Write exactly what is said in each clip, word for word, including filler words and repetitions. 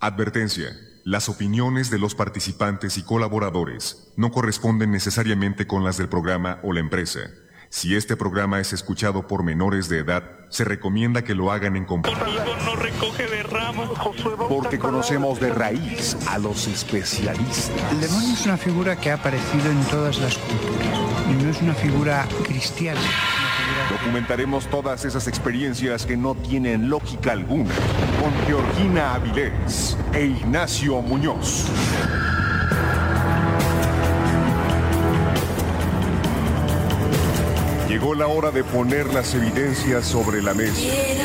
Advertencia. Las opiniones de los participantes y colaboradores no corresponden necesariamente con las del programa o la empresa. Si este programa es escuchado por menores de edad, se recomienda que lo hagan en compañía. Conmigo no recoge de ramos. Porque conocemos de raíz a los especialistas. El demonio es una figura que ha aparecido en todas las culturas y no es una figura cristiana. Es una figura... Documentaremos todas esas experiencias que no tienen lógica alguna con Georgina Avilés e Ignacio Muñoz. Llegó la hora de poner las evidencias sobre la mesa.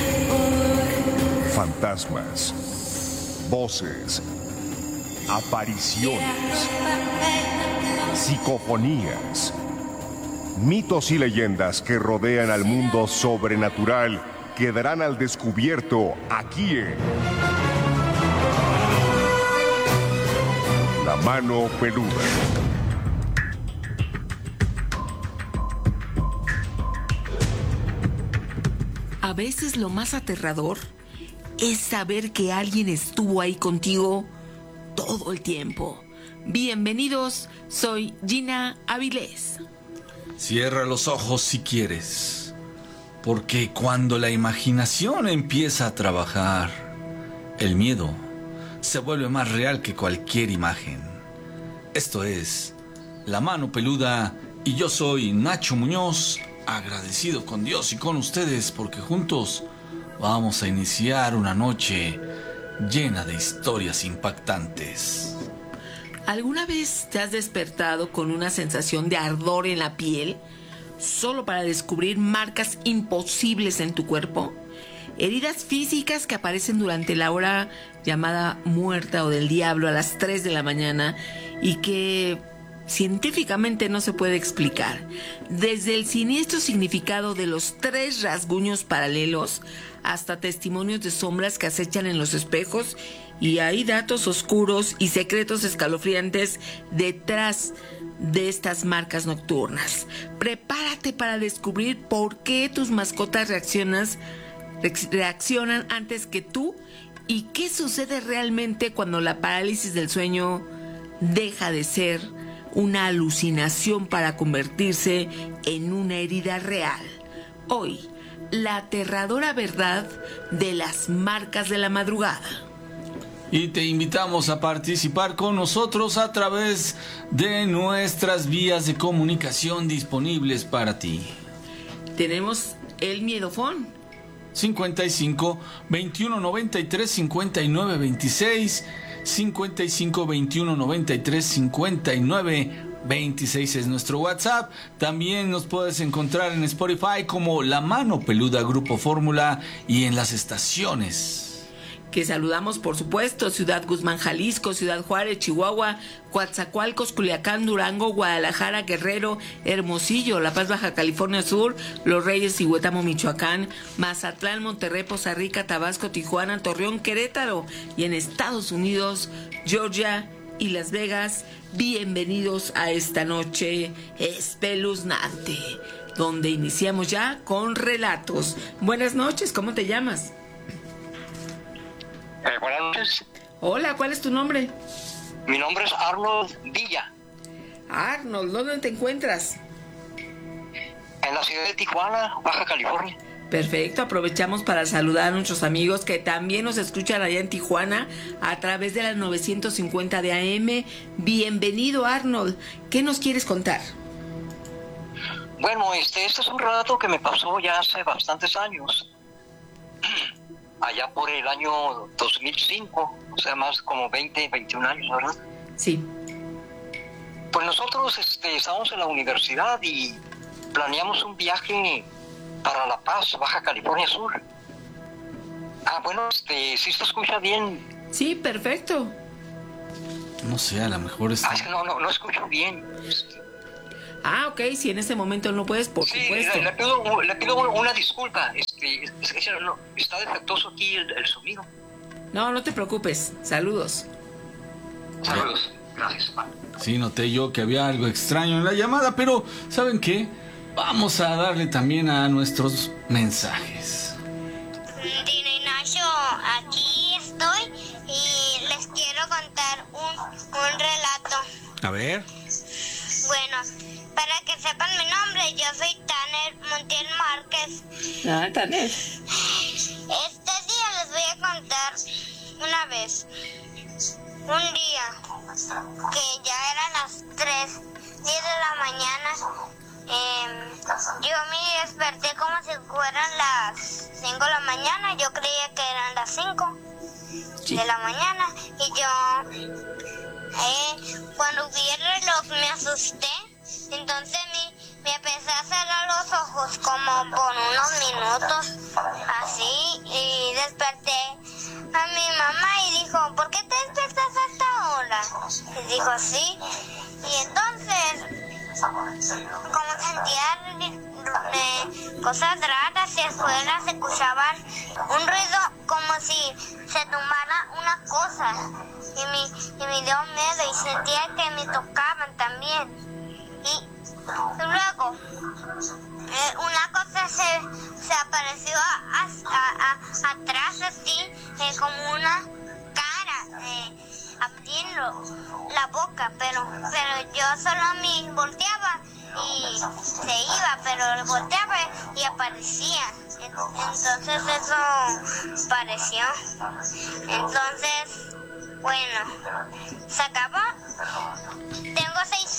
Fantasmas, voces, apariciones, psicofonías, mitos y leyendas que rodean al mundo sobrenatural quedarán al descubierto aquí en La Mano Peluda. A veces lo más aterrador es saber que alguien estuvo ahí contigo todo el tiempo. Bienvenidos, soy Gina Avilés. Cierra los ojos si quieres, porque cuando la imaginación empieza a trabajar, el miedo se vuelve más real que cualquier imagen. Esto es La Mano Peluda y yo soy Nacho Muñoz, agradecido con Dios y con ustedes porque juntos vamos a iniciar una noche llena de historias impactantes. ¿Alguna vez te has despertado con una sensación de ardor en la piel solo para descubrir marcas imposibles en tu cuerpo? Heridas físicas que aparecen durante la hora llamada muerta o del diablo a las tres de la mañana y que científicamente no se puede explicar. Desde el siniestro significado de los tres rasguños paralelos hasta testimonios de sombras que acechan en los espejos, y hay datos oscuros y secretos escalofriantes detrás de estas marcas nocturnas. Prepárate para descubrir por qué tus mascotas reaccionas, reaccionan antes que tú y qué sucede realmente cuando la parálisis del sueño deja de ser una alucinación para convertirse en una herida real. Hoy, la aterradora verdad de las marcas de la madrugada. Y te invitamos a participar con nosotros a través de nuestras vías de comunicación disponibles para ti. Tenemos el miedofón. cincuenta y cinco, veintiuno, noventa y tres, cincuenta y nueve, veintiséis, cincuenta y cinco, veintiuno, noventa y tres, cincuenta y nueve, veintiséis es nuestro WhatsApp. También nos puedes encontrar en Spotify como La Mano Peluda Grupo Fórmula y en las estaciones que saludamos, por supuesto: Ciudad Guzmán, Jalisco; Ciudad Juárez, Chihuahua; Coatzacoalcos, Culiacán, Durango; Guadalajara, Guerrero; Hermosillo, La Paz, Baja California Sur; Los Reyes y Huetamo, Michoacán; Mazatlán, Monterrey, Poza Rica, Tabasco, Tijuana, Torreón, Querétaro; y en Estados Unidos, Georgia y Las Vegas. Bienvenidos a esta noche espeluznante, donde iniciamos ya con relatos. Buenas noches, ¿cómo te llamas? Eh, buenas noches. Hola, ¿cuál es tu nombre? Mi nombre es Arnold Villa. Arnold, ¿dónde te encuentras? En la ciudad de Tijuana, Baja California. Perfecto, aprovechamos para saludar a nuestros amigos que también nos escuchan allá en Tijuana a través de las novecientos cincuenta de A M. Bienvenido, Arnold. ¿Qué nos quieres contar? Bueno, este, este es un relato que me pasó ya hace bastantes años. Allá por el año dos mil cinco, o sea, más como veinte, veintiún años, ¿verdad? Sí. Pues nosotros este, estábamos en la universidad y planeamos un viaje para La Paz, Baja California Sur. Ah, bueno, este, ¿sí se escucha bien? Sí, perfecto. No sé, a lo mejor está... Ah, es que no, no, no escucho bien. Este... Ah, ok, si en ese momento no puedes, por sí, supuesto. Le, le pido, le pido una disculpa, este, es que no, está defectuoso aquí el, el sonido. No, no te preocupes, saludos. Saludos, gracias. Sí, noté yo que había algo extraño en la llamada, pero ¿saben qué? Vamos a darle también a nuestros mensajes. Dina y Nacho, aquí estoy y A ver. Bueno, para que sepan mi nombre, yo soy Tanner Montiel Márquez. Ah, Tanner. Este día les voy a contar una vez. Un día que ya eran las tres, diez de la mañana. Eh, yo me desperté como si fueran las cinco de la mañana. Yo creía que eran las cinco sí. de la mañana. Y yo, eh, cuando vi el reloj, me asusté. Entonces me, me empecé a cerrar los ojos como por unos minutos, así, y desperté a mi mamá y dijo, ¿por qué te despertas a esta hora? Y dijo, sí. Y entonces, como sentía eh, cosas raras y afuera se escuchaban un ruido como si se tumbara una cosa. Y me, y me dio miedo y sentía que me tocaban también. Y luego, eh, una cosa se, se apareció a, a, a, atrás así, eh, como una cara, eh, abriendo la boca, pero, pero yo solo me volteaba y se iba, pero volteaba y aparecía. Entonces eso pareció. Entonces, bueno, se acabó. Tengo seis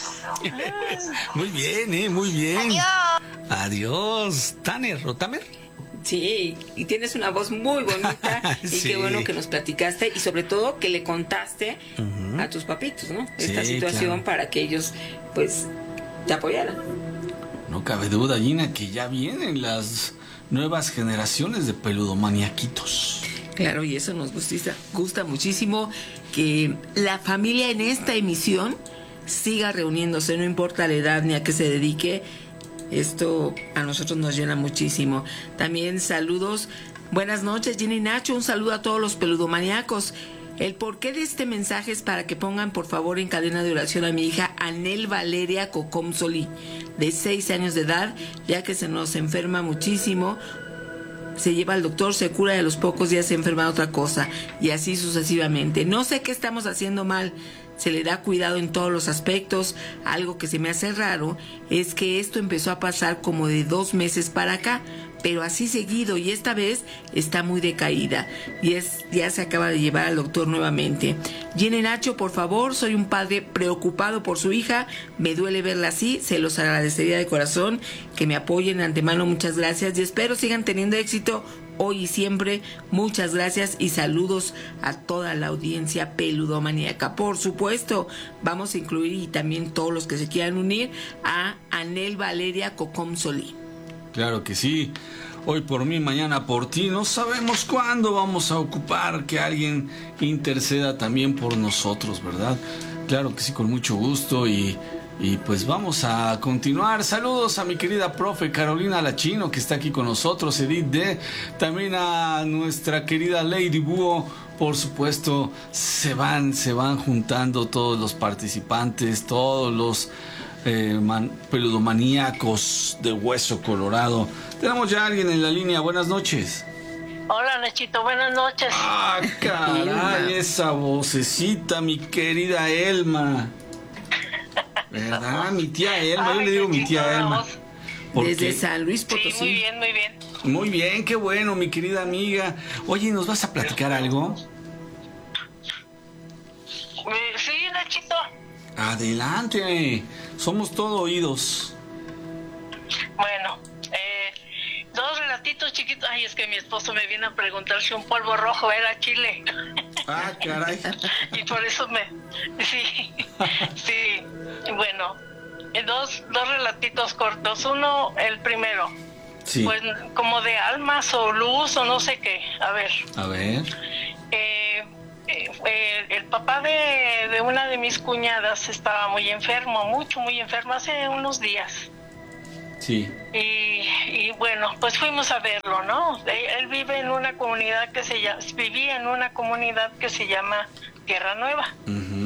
años. Muy bien, eh, muy bien. Adiós. Adiós. ¿Tanner o Tamer? Sí, y tienes una voz muy bonita. Y sí. Qué bueno que nos platicaste y sobre todo que le contaste uh-huh. a tus papitos, ¿no? Esta sí, situación claro. Para que ellos, pues, te apoyaran. No cabe duda, Gina, que ya vienen las nuevas generaciones de peludomaniaquitos. Claro, y eso nos gusta, gusta muchísimo, que la familia en esta emisión siga reuniéndose, no importa la edad ni a qué se dedique. Esto a nosotros nos llena muchísimo. También saludos, buenas noches, Gina y Nacho, un saludo a todos los peludomaniacos. El porqué de este mensaje es para que pongan por favor en cadena de oración a mi hija Anel Valeria Cocom Solí, de seis años de edad, ya que se nos enferma muchísimo. Se lleva al doctor, se cura y a los pocos días se enferma de otra cosa, y así sucesivamente. No sé qué estamos haciendo mal, se le da cuidado en todos los aspectos. Algo que se me hace raro es que esto empezó a pasar como de dos meses para acá, pero así seguido, y esta vez está muy decaída y es ya se acaba de llevar al doctor nuevamente. Gina y Nacho, por favor, soy un padre preocupado por su hija, me duele verla así, se los agradecería de corazón que me apoyen de antemano, muchas gracias y espero sigan teniendo éxito hoy y siempre. Muchas gracias y saludos a toda la audiencia peludomaníaca. Por supuesto, vamos a incluir y también todos los que se quieran unir a Anel Valeria Cocom Solí. Claro que sí. Hoy por mí, mañana por ti. No sabemos cuándo vamos a ocupar que alguien interceda también por nosotros, ¿verdad? Claro que sí, con mucho gusto y, y pues vamos a continuar. Saludos a mi querida profe Carolina Lachino, que está aquí con nosotros, Edith D. También a nuestra querida Lady Búho. Por supuesto, se van, se van juntando todos los participantes, todos los Eh, man, peludomaníacos de Hueso Colorado. Tenemos ya a alguien en la línea. Buenas noches. Hola, Nachito, buenas noches. Ah, caray, esa vocecita, mi querida Elma. ¿Verdad? Mi tía Elma, Ay, yo le digo mi tía Elma. Desde San Luis Potosí. Sí, muy bien, muy bien. Muy bien, qué bueno, mi querida amiga. Oye, ¿nos vas a platicar algo? Sí, Nachito. Adelante, somos todo oídos. Bueno, eh, dos relatitos chiquitos. Ay, es que mi esposo me viene a preguntar si un polvo rojo era chile. Ah, caray. Y por eso me... Sí, sí. Bueno, dos, dos relatitos cortos. Uno, el primero. Sí. Pues como de almas o luz o no sé qué. A ver. A ver. Eh... Eh, el papá de, de una de mis cuñadas estaba muy enfermo, mucho, muy enfermo, hace unos días. Sí. Y, y bueno, pues fuimos a verlo, ¿no? Él vive en una comunidad que se llama, vivía en una comunidad que se llama Tierra Nueva. Uh-huh.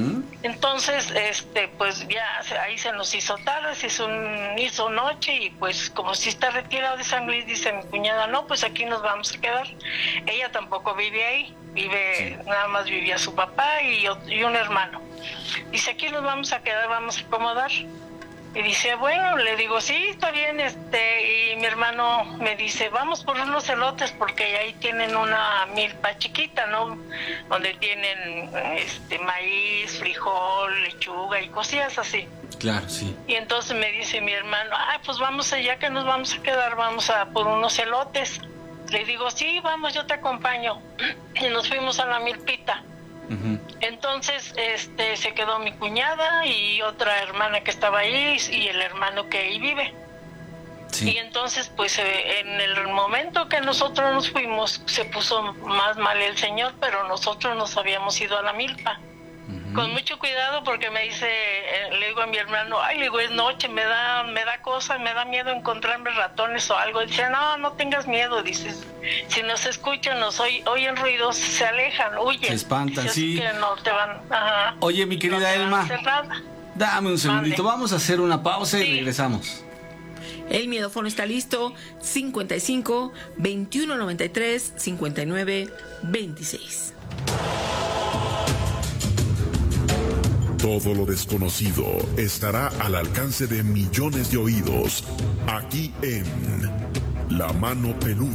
Entonces, este, pues ya se- ahí se nos hizo tarde, se hizo, un- hizo noche y pues como si está retirado de San Luis, dice mi cuñada, no, pues aquí nos vamos a quedar. Ella tampoco vive ahí, vive, nada más vivía su papá y, ot- y un hermano. Dice, aquí nos vamos a quedar, vamos a acomodar. Y dice, bueno, le digo, sí, está bien, este, y mi hermano me dice, vamos por unos elotes porque ahí tienen una milpa chiquita, ¿no? Donde tienen, este, maíz, frijol, lechuga y cosillas así. Claro, sí. Y entonces me dice mi hermano, ay, pues vamos allá que nos vamos a quedar, vamos a por unos elotes. Le digo, sí, vamos, yo te acompaño. Y nos fuimos a la milpita. Ujú. Entonces, este, se quedó mi cuñada y otra hermana que estaba ahí y el hermano que ahí vive. Sí. Y entonces, pues, eh, en el momento que nosotros nos fuimos, se puso más mal el señor, pero nosotros nos habíamos ido a la milpa. Con mucho cuidado porque me dice, eh, le digo a mi hermano, ay, le digo, es noche, me da, me da cosa, me da miedo encontrarme ratones o algo. Dice, no, no tengas miedo, dices, si nos escuchan, nos oy- oyen ruidos, se alejan, huyen. Se espantan, Dice, así sí. que no te van, ajá. Oye, mi No querida te van a Elma, hacer nada. dame un segundito. Mande. Vamos a hacer una pausa y Sí. regresamos. El miedofono está listo. cincuenta y cinco, veintiuno noventa y tres, cincuenta y nueve, veintiséis. Todo lo desconocido estará al alcance de millones de oídos aquí en La Mano Peluda.